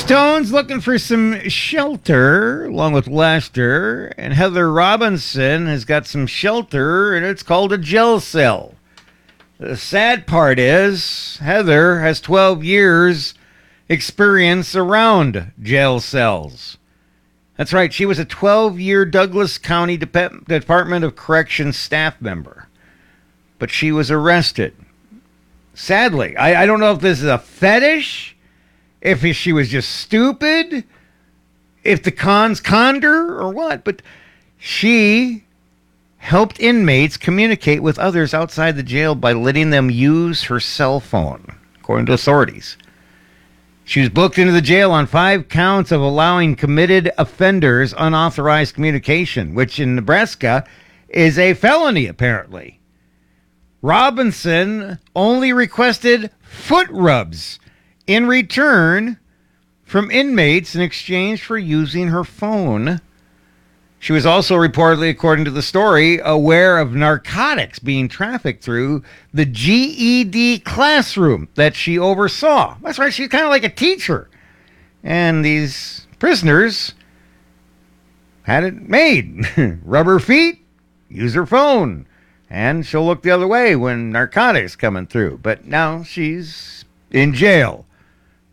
Stone's looking for some shelter, along with Lester, and Heather Robinson has got some shelter, and it's called a jail cell. The sad part is, Heather has 12 years experience around jail cells. That's right, she was a 12-year Douglas County Department of Corrections staff member, but she was arrested. Sadly, I don't know if this is a fetish, if she was just stupid, if the cons conned her or what, but she helped inmates communicate with others outside the jail by letting them use her cell phone, according to authorities. She was booked into the jail on 5 counts of allowing committed offenders unauthorized communication, which in Nebraska is a felony, apparently. Robinson only requested foot rubs in return from inmates in exchange for using her phone. She was also reportedly, according to the story, aware of narcotics being trafficked through the GED classroom that she oversaw. That's right, she's kind of like a teacher. And these prisoners had it made. Rub her feet, use her phone, and she'll look the other way when narcotics coming through. But now she's in jail.